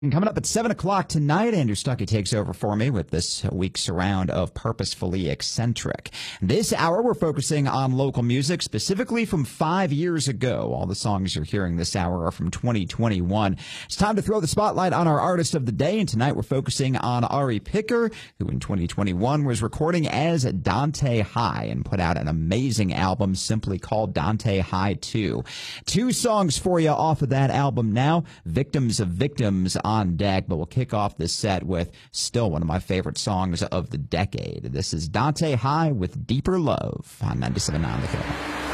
And coming up at 7 o'clock tonight, Andrew Stuckey takes over for me with this week's round of Purposefully Eccentric. This hour, we're focusing on local music, specifically from 5 years ago. All the songs you're hearing this hour are from 2021. It's time to throw the spotlight on our artist of the day, and tonight we're focusing on Ari Picker, who in 2021 was recording as Dante High and put out an amazing album simply called Dante High 2. Two songs for you off of that album now, Victims of Victims on deck, but we'll kick off this set with still one of my favorite songs of the decade. This is Dante High with Deeper Love on 97.9 The Kill.